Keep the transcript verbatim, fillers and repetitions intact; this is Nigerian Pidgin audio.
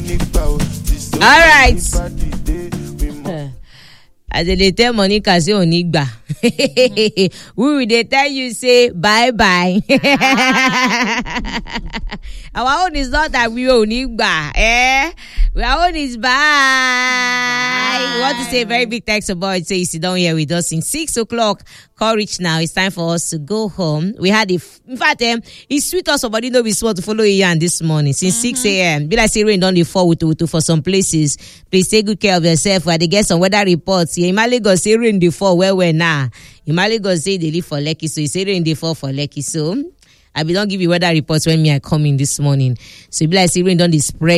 All right. As they tell Monica say onigba. We will they tell you say bye bye. Our own is not that we onigba. Eh? Our own is bye. bye. We want to say a very big thanks to Boyd. Say you sit down here with us in six o'clock. Call reach now. It's time for us to go home. We had a, f- in fact, um, it's sweet us somebody know we swore to follow Ian this morning since mm-hmm. six a.m. Be like say rain down the fall with to for some places. Please take good care of yourself. While they get some weather reports. Yeah, Imali go say rain the fall where we're now. Imali go say they live for Lekki, so he say rain the fall for Lekki. So I be don't give you weather reports when me I come in this morning. So be like say rain down the spread.